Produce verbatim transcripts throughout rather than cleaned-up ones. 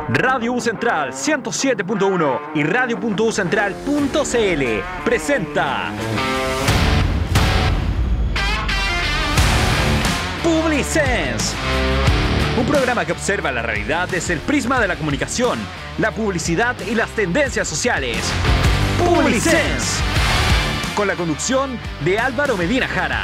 Radio U Central ciento siete punto uno y radio punto u central punto c l presenta Publisense, un programa que observa la realidad desde el prisma de la comunicación, la publicidad y las tendencias sociales. Publisense, con la conducción de Álvaro Medina Jara.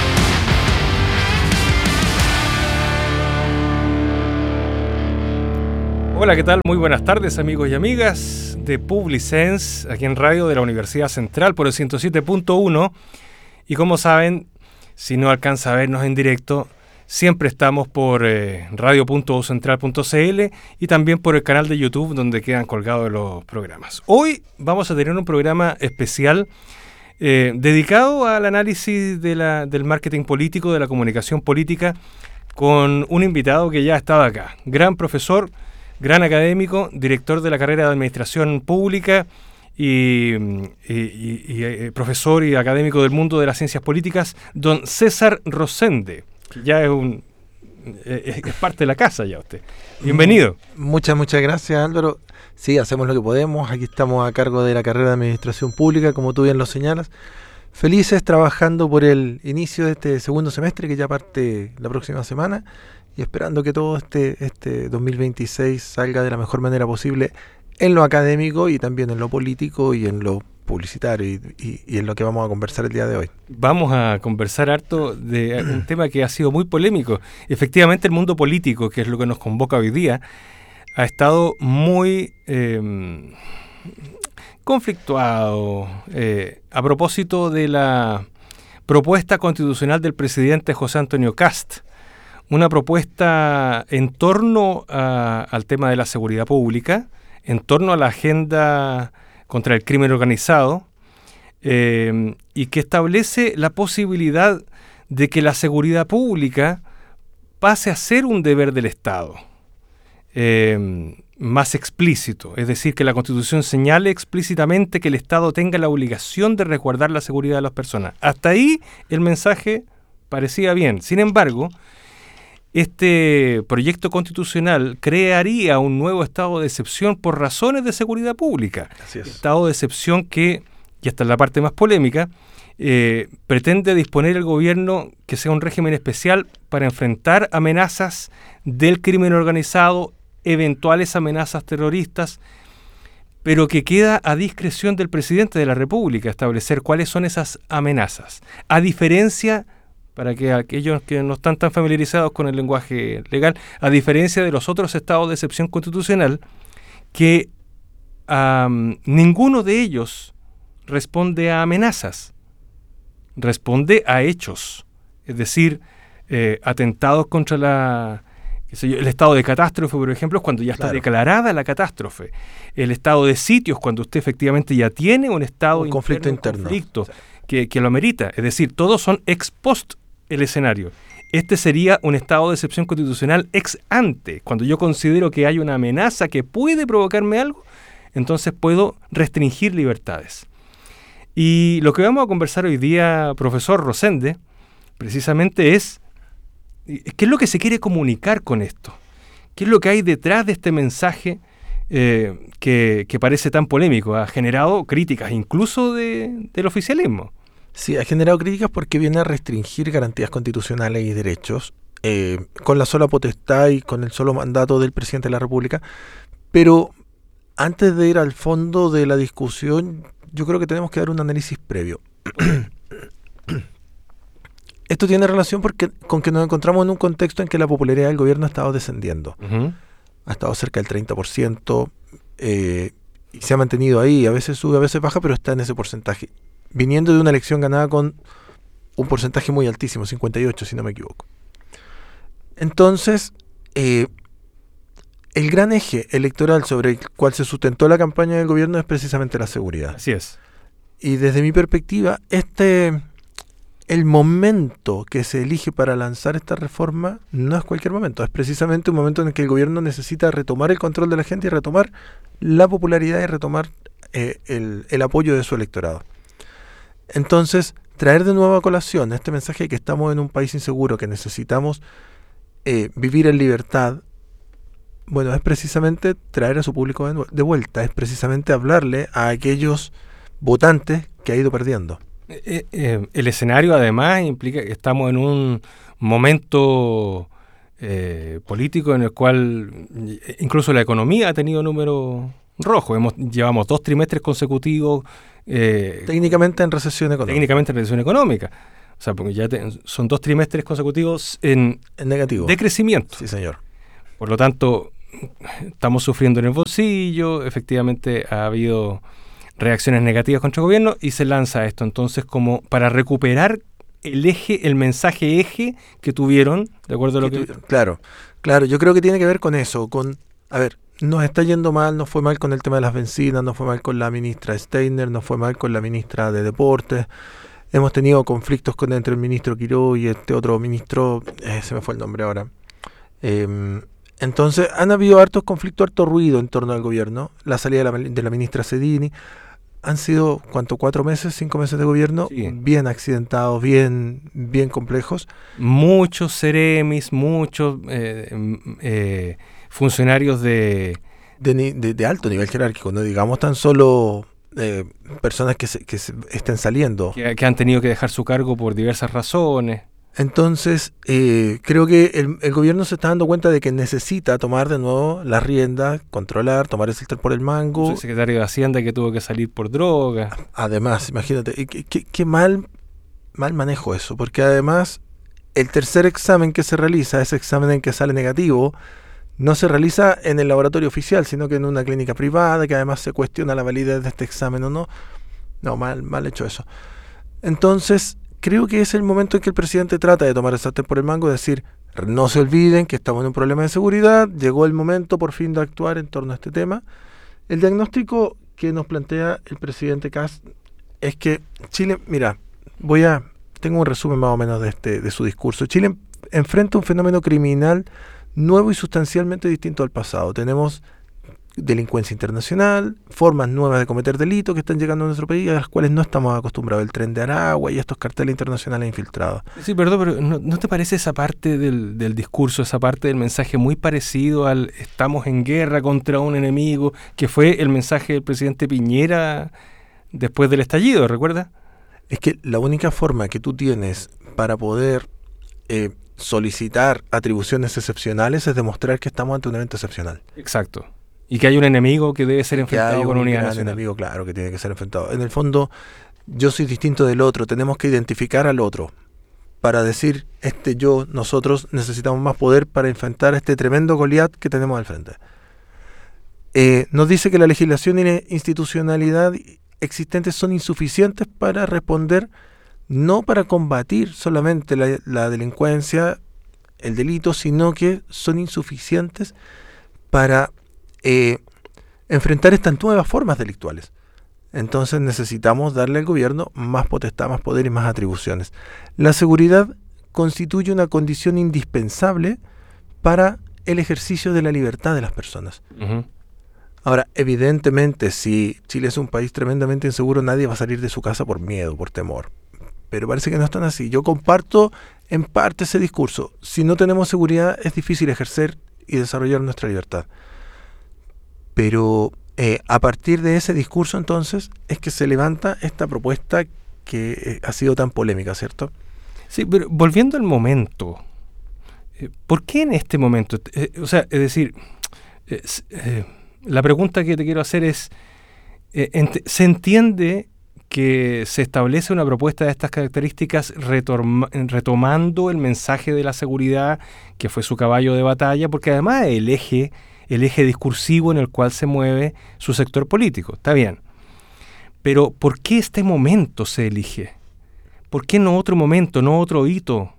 Hola, ¿qué tal? Muy buenas tardes, amigos y amigas de Publisense, aquí en Radio de la Universidad Central por el ciento siete punto uno. Y como saben, si no alcanza a vernos en directo, siempre estamos por eh, radio punto u central punto c l y también por el canal de YouTube donde quedan colgados los programas. Hoy vamos a tener un programa especial eh, dedicado al análisis de la, del marketing político, de la comunicación política, con un invitado que ya estaba acá, gran profesor, gran académico, director de la carrera de Administración Pública y, y, y, y eh, profesor y académico del mundo de las ciencias políticas, don César Rosende, que ya es, un, eh, es parte de la casa ya usted. Bienvenido. Muchas, muchas gracias, Álvaro. Sí, hacemos lo que podemos. Aquí estamos a cargo de la carrera de Administración Pública, como tú bien lo señalas. Felices trabajando por el inicio de este segundo semestre, que ya parte la próxima semana, y esperando que todo este, este dos mil veintiséis salga de la mejor manera posible en lo académico y también en lo político y en lo publicitario y, y, y en lo que vamos a conversar el día de hoy. Vamos a conversar harto de un tema que ha sido muy polémico. Efectivamente, el mundo político, que es lo que nos convoca hoy día, ha estado muy eh, conflictuado eh, a propósito de la propuesta constitucional del presidente José Antonio Kast. Una propuesta en torno a, al tema de la seguridad pública, en torno a la agenda contra el crimen organizado, eh, y que establece la posibilidad de que la seguridad pública pase a ser un deber del Estado, eh, más explícito, es decir, que la Constitución señale explícitamente que el Estado tenga la obligación de resguardar la seguridad de las personas. Hasta ahí el mensaje parecía bien. Sin embargo, este proyecto constitucional crearía un nuevo estado de excepción por razones de seguridad pública. Así es. Estado de excepción que, y esta es la parte más polémica, eh, pretende disponer el gobierno que sea un régimen especial para enfrentar amenazas del crimen organizado, eventuales amenazas terroristas, pero que queda a discreción del presidente de la República establecer cuáles son esas amenazas. A diferencia, para que aquellos que no están tan familiarizados con el lenguaje legal, a diferencia de los otros estados de excepción constitucional, que um, ninguno de ellos responde a amenazas, responde a hechos, es decir, eh, atentados contra la, qué sé yo, el estado de catástrofe, por ejemplo, es cuando ya está Claro. declarada la catástrofe, el estado de sitios, cuando usted efectivamente ya tiene un estado Un conflicto interno, interno. un conflicto que, que lo amerita, es decir, todos son ex post el escenario. Este sería un estado de excepción constitucional ex ante. Cuando yo considero que hay una amenaza que puede provocarme algo, entonces puedo restringir libertades. Y lo que vamos a conversar hoy día, profesor Rosende, precisamente es qué es lo que se quiere comunicar con esto. ¿Qué es lo que hay detrás de este mensaje eh, que, que parece tan polémico? Ha generado críticas incluso de, del oficialismo. Sí, ha generado críticas porque viene a restringir garantías constitucionales y derechos eh, con la sola potestad y con el solo mandato del presidente de la República. Pero antes de ir al fondo de la discusión, yo creo que tenemos que dar un análisis previo. Esto tiene relación porque, con que nos encontramos en un contexto en que la popularidad del gobierno ha estado descendiendo. Uh-huh. Ha estado cerca del treinta por ciento eh, y se ha mantenido ahí. A veces sube, a veces baja, pero está en ese porcentaje. Viniendo de una elección ganada con un porcentaje muy altísimo, cincuenta y ocho si no me equivoco. Entonces, eh, el gran eje electoral sobre el cual se sustentó la campaña del gobierno es precisamente la seguridad. Así es. Y desde mi perspectiva, este, el momento que se elige para lanzar esta reforma no es cualquier momento, es precisamente un momento en el que el gobierno necesita retomar el control de la gente y retomar la popularidad y retomar eh, el, el apoyo de su electorado. Entonces, traer de nuevo a colación este mensaje de que estamos en un país inseguro, que necesitamos eh, vivir en libertad, Bueno, es precisamente traer a su público de, de vuelta, es precisamente hablarle a aquellos votantes que ha ido perdiendo. Eh, eh, el escenario además implica que estamos en un momento eh, político en el cual incluso la economía ha tenido números rojos. Hemos, llevamos dos trimestres consecutivos eh, técnicamente en recesión económica. Técnicamente en recesión económica. O sea, porque ya te, son dos trimestres consecutivos en, en negativo. De crecimiento. Sí, señor. Por lo tanto, estamos sufriendo en el bolsillo, efectivamente ha habido reacciones negativas contra el gobierno y se lanza esto entonces como para recuperar el eje, el mensaje eje que tuvieron, de acuerdo a lo que... que... Claro, claro, yo creo que tiene que ver con eso, con, a ver, nos está yendo mal, nos fue mal con el tema de las bencinas, nos fue mal con la ministra Steiner, nos fue mal con la ministra de Deportes, hemos tenido conflictos con entre el ministro Quiró y este otro ministro, eh, se me fue el nombre ahora, eh, entonces han habido hartos conflictos, harto ruido en torno al gobierno, la salida de la, de la ministra Sedini, han sido, ¿cuánto? ¿Cuatro meses? ¿Cinco meses de gobierno? Sí. Bien accidentados, bien, bien complejos. Muchos seremis, muchos eh, eh, funcionarios de... De, de... de alto nivel jerárquico, no digamos tan solo eh, personas que, se, que se estén saliendo. Que, que han tenido que dejar su cargo por diversas razones. Entonces, eh, creo que el, el gobierno se está dando cuenta de que necesita tomar de nuevo las riendas, controlar, tomar el sector por el mango. El secretario de Hacienda que tuvo que salir por droga. Además, imagínate, qué, qué, qué mal, mal manejo eso, porque además el tercer examen que se realiza, ese examen en que sale negativo, no se realiza en el laboratorio oficial, sino que en una clínica privada, que además se cuestiona la validez de este examen o no. No, mal, mal hecho eso. Entonces... creo que es el momento en que el presidente trata de tomar el sartén por el mango y decir, no se olviden que estamos en un problema de seguridad, llegó el momento por fin de actuar en torno a este tema. El diagnóstico que nos plantea el presidente Kast es que Chile, mira, voy a, tengo un resumen más o menos de este de su discurso. Chile enfrenta un fenómeno criminal nuevo y sustancialmente distinto al pasado. Tenemos delincuencia internacional, formas nuevas de cometer delitos que están llegando a nuestro país, a las cuales no estamos acostumbrados, el Tren de Aragua y estos carteles internacionales infiltrados. Sí, perdón, pero ¿no, no te parece esa parte del, del discurso, esa parte del mensaje muy parecido al estamos en guerra contra un enemigo, que fue el mensaje del presidente Piñera después del estallido, ¿recuerdas? Es que la única forma que tú tienes para poder eh, solicitar atribuciones excepcionales es demostrar que estamos ante un evento excepcional. Exacto. Y que hay un enemigo que debe ser enfrentado con unidad nacional. Un enemigo, claro, que tiene que ser enfrentado. En el fondo, yo soy distinto del otro. Tenemos que identificar al otro para decir, este yo, nosotros necesitamos más poder para enfrentar a este tremendo Goliat que tenemos al frente. Eh, nos dice que la legislación y la institucionalidad existentes son insuficientes para responder, no para combatir solamente la, la delincuencia, el delito, sino que son insuficientes para Eh, enfrentar estas nuevas formas delictuales. Entonces necesitamos darle al gobierno más potestad, más poder y más atribuciones. La seguridad constituye una condición indispensable para el ejercicio de la libertad de las personas. Uh-huh. Ahora, evidentemente, si Chile es un país tremendamente inseguro, nadie va a salir de su casa por miedo, por temor. Pero parece que no están así. Yo comparto en parte ese discurso. Si no tenemos seguridad, es difícil ejercer y desarrollar nuestra libertad. Pero eh, a partir de ese discurso entonces es que se levanta esta propuesta que eh, ha sido tan polémica, ¿cierto? Sí, pero volviendo al momento, eh, ¿por qué en este momento? Eh, o sea, es decir, eh, eh, la pregunta que te quiero hacer es, eh, ent- ¿se entiende que se establece una propuesta de estas características retorma- retomando el mensaje de la seguridad que fue su caballo de batalla? Porque además el eje... el eje discursivo en el cual se mueve su sector político. Está bien. Pero ¿por qué este momento se elige? ¿Por qué no otro momento, no otro hito?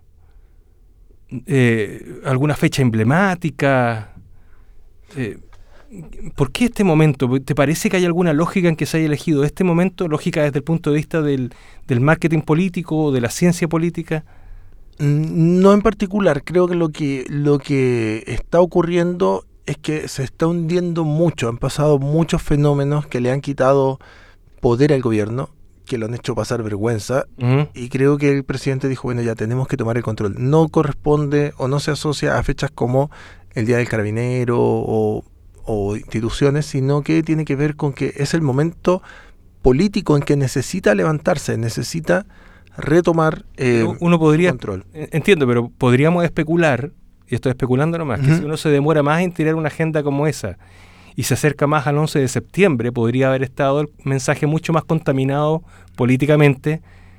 Eh, ¿Alguna fecha emblemática? Eh, ¿Por qué este momento? ¿Te parece que hay alguna lógica en que se haya elegido este momento? ¿Lógica desde el punto de vista del, del marketing político o de la ciencia política? No en particular. Creo que lo que, lo que está ocurriendo es que se está hundiendo mucho, han pasado muchos fenómenos que le han quitado poder al gobierno, que lo han hecho pasar vergüenza, Uh-huh. y creo que el presidente dijo, bueno, ya tenemos que tomar el control. No corresponde o no se asocia a fechas como el Día del Carabinero o, o instituciones, sino que tiene que ver con que es el momento político en que necesita levantarse, necesita retomar eh, Uno podría, control. entiendo, pero podríamos especular, y estoy especulando nomás, que Uh-huh. si uno se demora más en tirar una agenda como esa y se acerca más al once de septiembre, podría haber estado el mensaje mucho más contaminado políticamente.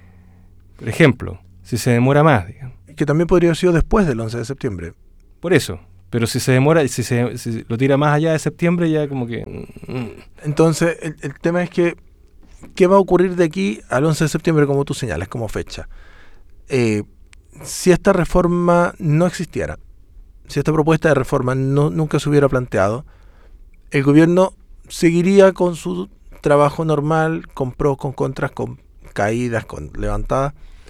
Por ejemplo, si se demora más, digamos. Que también podría haber sido después del once de septiembre. Por eso. Pero si se demora, si se si lo tira más allá de septiembre, ya como que... mm, Entonces, el, el tema es que, ¿qué va a ocurrir de aquí al once de septiembre, como tú señalas, como fecha? Eh, si esta reforma no existiera, si esta propuesta de reforma no, nunca se hubiera planteado, el gobierno seguiría con su trabajo normal, con pros, con contras, con caídas, con levantadas,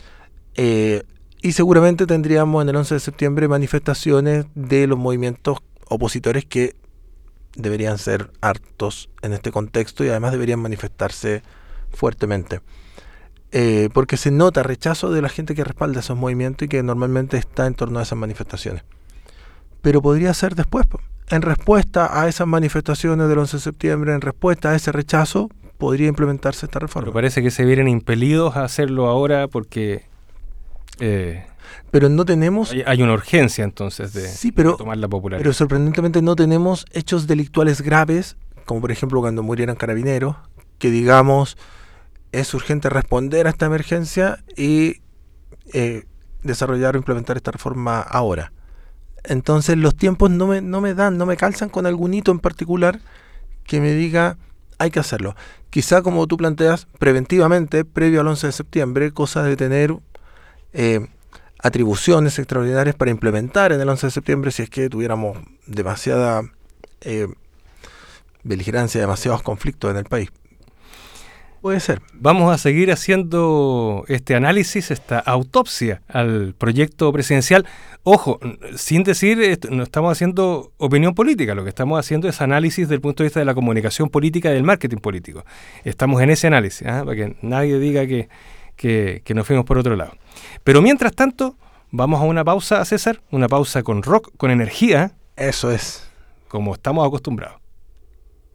eh, y seguramente tendríamos en el once de septiembre manifestaciones de los movimientos opositores que deberían ser hartos en este contexto y además deberían manifestarse fuertemente. Eh, porque se nota rechazo de la gente que respalda esos movimientos y que normalmente está en torno a esas manifestaciones. Pero podría ser después, po. En respuesta a esas manifestaciones del once de septiembre, en respuesta a ese rechazo, podría implementarse esta reforma. Pero parece que se vienen impelidos a hacerlo ahora porque eh, Pero no tenemos... hay, hay una urgencia entonces de, Sí, pero- de tomar la popularidad. Pero sorprendentemente no tenemos hechos delictuales graves, como por ejemplo cuando murieran carabineros, que digamos es urgente responder a esta emergencia y eh, desarrollar o implementar esta reforma ahora. Entonces los tiempos no me, no me dan, no me calzan con algún hito en particular que me diga hay que hacerlo. Quizá como tú planteas, preventivamente, previo al once de septiembre, cosa de tener eh, atribuciones extraordinarias para implementar en el once de septiembre si es que tuviéramos demasiada eh, beligerancia, demasiados conflictos en el país. Puede ser. Vamos a seguir haciendo este análisis, esta autopsia al proyecto presidencial. Ojo, sin decir, esto, no estamos haciendo opinión política, lo que estamos haciendo es análisis desde el punto de vista de la comunicación política y del marketing político. Estamos en ese análisis, ¿eh? Para que nadie diga que, que, que nos fuimos por otro lado. Pero mientras tanto, vamos a una pausa, César, una pausa con rock, con energía, Eso es. como estamos acostumbrados.